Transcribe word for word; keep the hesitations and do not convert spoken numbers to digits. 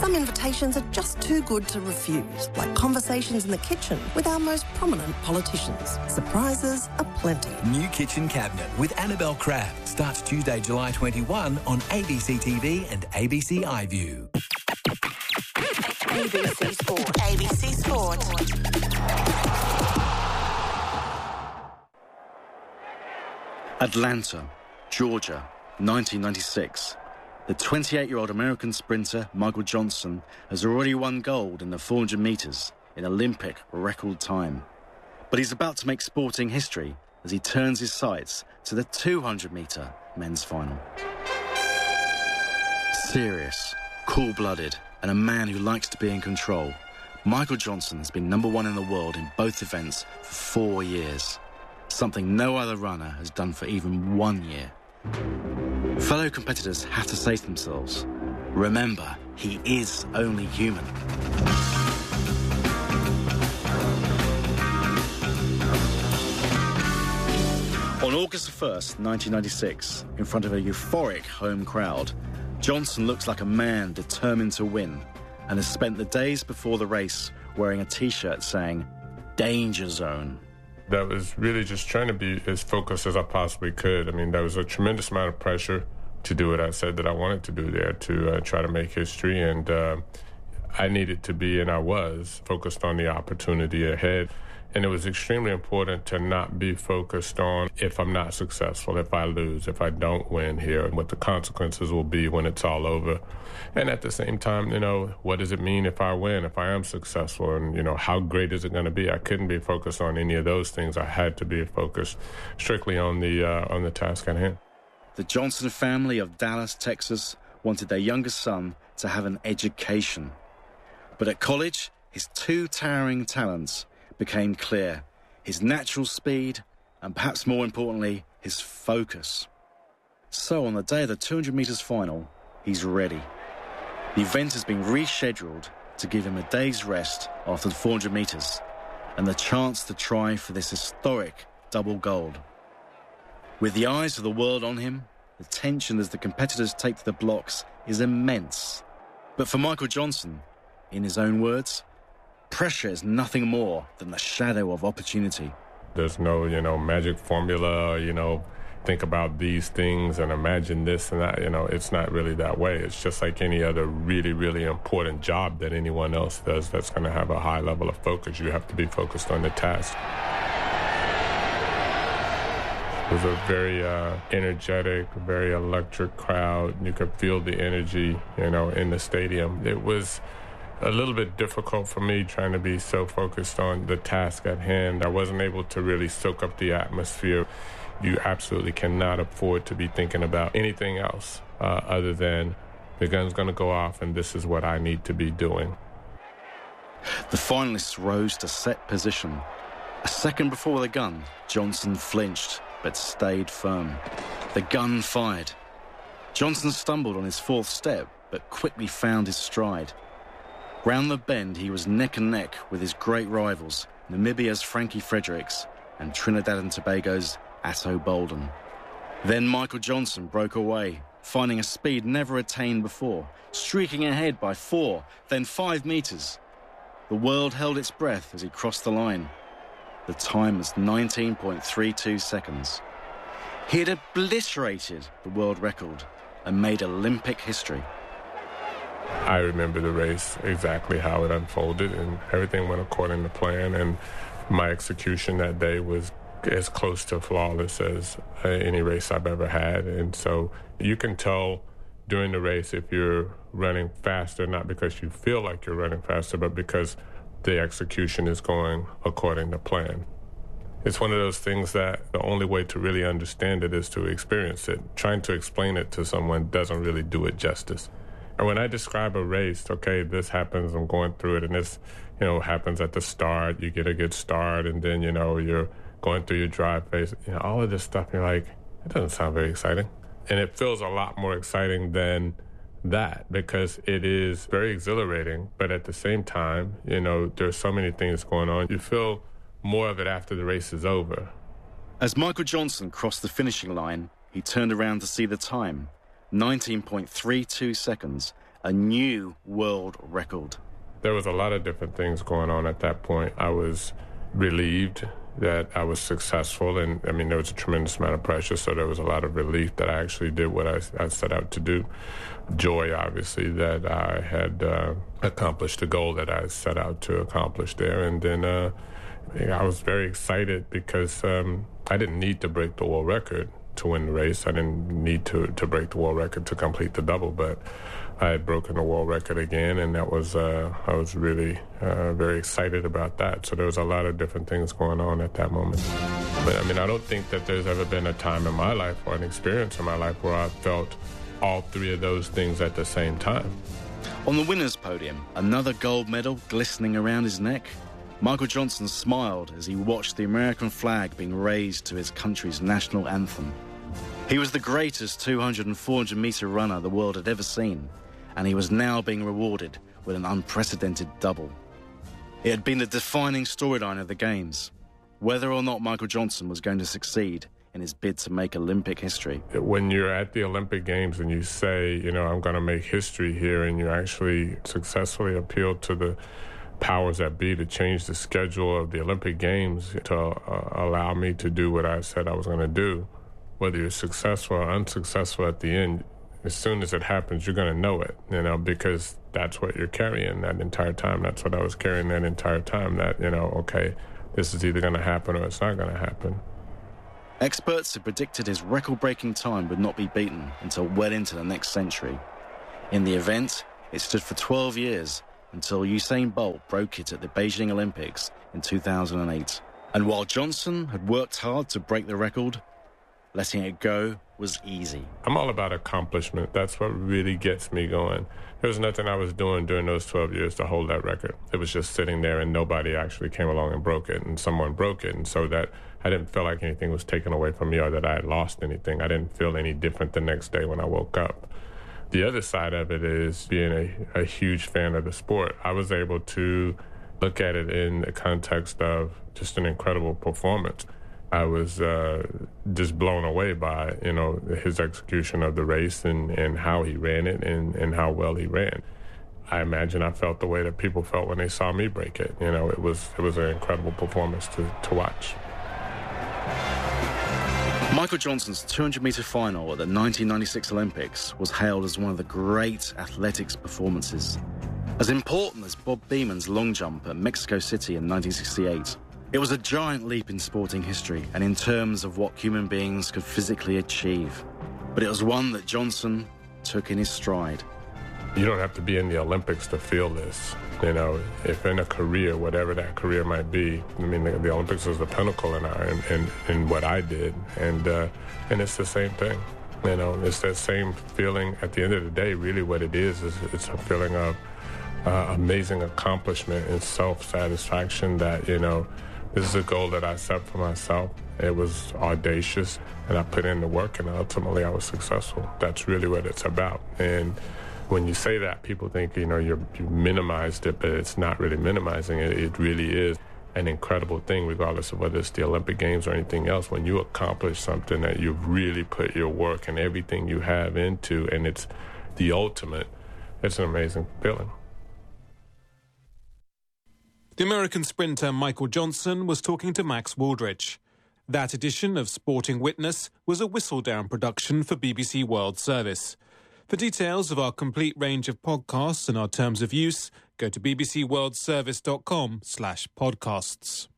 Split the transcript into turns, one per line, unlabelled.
Some invitations are just too good to refuse, like conversations in the kitchen with our most prominent politicians. Surprises aplenty.
New Kitchen Cabinet with Annabelle Crabb starts Tuesday, July twenty-first on A B C T V and A B C iView.
A B C Sport. A B C Sport.
Atlanta, Georgia, nineteen ninety-six. The twenty-eight-year-old American sprinter Michael Johnson has already won gold in the four hundred metres in Olympic record time. But he's about to make sporting history as he turns his sights to the two hundred metre men's final. Serious, cool-blooded, and a man who likes to be in control, Michael Johnson has been number one in the world in both events for four years, something no other runner has done for even one year. Fellow competitors have to say to themselves, remember, he is only human. On August first, nineteen ninety-six, in front of a euphoric home crowd, Johnson looks like a man determined to win and has spent the days before the race wearing a T-shirt saying, Danger Zone.
That was really just trying to be as focused as I possibly could. I mean, there was a tremendous amount of pressure to do what I said that I wanted to do there, to uh, try to make history. And uh, I needed to be, and I was, focused on the opportunity ahead. And it was extremely important to not be focused on if I'm not successful, if I lose, if I don't win here, and what the consequences will be when it's all over. And at the same time, you know, what does it mean if I win, if I am successful, and, you know, how great is it going to be? I couldn't be focused on any of those things. I had to be focused strictly on the uh, on the task at hand.
The Johnson family of Dallas, Texas, wanted their youngest son to have an education. But at college, his two towering talents became clear: his natural speed and, perhaps more importantly, his focus. So on the day of the two hundred metres final, he's ready. The event has been rescheduled to give him a day's rest after the four hundred metres and the chance to try for this historic double gold. With the eyes of the world on him, the tension as the competitors take to the blocks is immense. But for Michael Johnson, in his own words, pressure is nothing more than the shadow of opportunity.
There's no, you know, magic formula, you know, think about these things and imagine this and that. You know, it's not really that way. It's just like any other really, really important job that anyone else does that's going to have a high level of focus. You have to be focused on the task. It was a very uh, energetic, very electric crowd. You could feel the energy, you know, in the stadium. It was a little bit difficult for me trying to be so focused on the task at hand. I wasn't able to really soak up the atmosphere. You absolutely cannot afford to be thinking about anything else uh, other than the gun's going to go off and this is what I need to be doing.
The finalists rose to set position. A second before the gun, Johnson flinched but stayed firm. The gun fired. Johnson stumbled on his fourth step but quickly found his stride. Round the bend, he was neck and neck with his great rivals, Namibia's Frankie Fredericks and Trinidad and Tobago's Atto Boldon. Then Michael Johnson broke away, finding a speed never attained before, streaking ahead by four, then five metres. The world held its breath as he crossed the line. The time was nineteen point three two seconds. He had obliterated the world record and made Olympic history.
I remember the race, exactly how it unfolded, and everything went according to plan, and my execution that day was as close to flawless as uh, any race I've ever had. And so you can tell during the race if you're running faster, not because you feel like you're running faster, but because the execution is going according to plan. It's one of those things that the only way to really understand it is to experience it. Trying to explain it to someone doesn't really do it justice. And when I describe a race, okay, this happens, I'm going through it, and this, you know, happens at the start, you get a good start, and then, you know, you're going through your drive phase, you know, all of this stuff, you're like, it doesn't sound very exciting. And it feels a lot more exciting than that because it is very exhilarating, but at the same time, you know, there's so many things going on. You feel more of it after the race is over.
As Michael Johnson crossed the finishing line, he turned around to see the time. nineteen point three two seconds, a new world record.
There was a lot of different things going on at that point. I was relieved that I was successful, and I mean, there was a tremendous amount of pressure, so there was a lot of relief that I actually did what I, I set out to do. Joy, obviously, that I had uh, accomplished the goal that I set out to accomplish there. And then uh, I was very excited because um, I didn't need to break the world record to win the race. I didn't need to, to break the world record to complete the double, but I had broken the world record again, and that was uh, I was really uh, very excited about that. So there was a lot of different things going on at that moment. But I mean, I don't think that there's ever been a time in my life or an experience in my life where I felt all three of those things at the same time.
On the winner's podium, another gold medal glistening around his neck. Michael Johnson smiled as he watched the American flag being raised to his country's national anthem. He was the greatest two hundred and four hundred metre runner the world had ever seen, and he was now being rewarded with an unprecedented double. It had been the defining storyline of the Games, whether or not Michael Johnson was going to succeed in his bid to make Olympic history.
When you're at the Olympic Games and you say, you know, I'm going to make history here, and you actually successfully appeal to the powers that be to change the schedule of the Olympic Games to uh, allow me to do what I said I was going to do, whether you're successful or unsuccessful at the end, as soon as it happens, you're going to know it, you know, because that's what you're carrying that entire time. That's what I was carrying that entire time, that, you know, okay, this is either going to happen or it's not going to happen.
Experts had predicted his record-breaking time would not be beaten until well into the next century. In the event, it stood for twelve years until Usain Bolt broke it at the Beijing Olympics in two thousand eight. And while Johnson had worked hard to break the record, letting it go was easy.
I'm all about accomplishment. That's what really gets me going. There was nothing I was doing during those twelve years to hold that record. It was just sitting there, and nobody actually came along and broke it, and someone broke it. And so that I didn't feel like anything was taken away from me or that I had lost anything. I didn't feel any different the next day when I woke up. The other side of it is being a, a huge fan of the sport. I was able to look at it in the context of just an incredible performance. I was uh, just blown away by, you know, his execution of the race and, and how he ran it and, and how well he ran. I imagine I felt the way that people felt when they saw me break it. You know, it was it was an incredible performance to, to watch.
Michael Johnson's two hundred metre final at the nineteen ninety-six Olympics was hailed as one of the great athletics performances, as important as Bob Beeman's long jump at Mexico City in nineteen sixty-eight. It was a giant leap in sporting history and in terms of what human beings could physically achieve. But it was one that Johnson took in his stride.
You don't have to be in the Olympics to feel this. You know, if in a career, whatever that career might be, I mean, the, the Olympics was the pinnacle in, our, in, in, in what I did. And, uh, and it's the same thing. You know, it's that same feeling at the end of the day. Really what it is, is it's a feeling of uh, amazing accomplishment and self-satisfaction that, you know, this is a goal that I set for myself. It was audacious, and I put in the work, and ultimately I was successful. That's really what it's about. And when you say that, people think, you know, you're, you minimized it, but it's not really minimizing it. It really is an incredible thing, regardless of whether it's the Olympic Games or anything else. When you accomplish something that you've really put your work and everything you have into, and it's the ultimate, it's an amazing feeling.
The American sprinter Michael Johnson was talking to Max Wooldridge. That edition of Sporting Witness was a Whistledown production for B B C World Service. For details of our complete range of podcasts and our terms of use, go to bbcworldservice.com slash podcasts.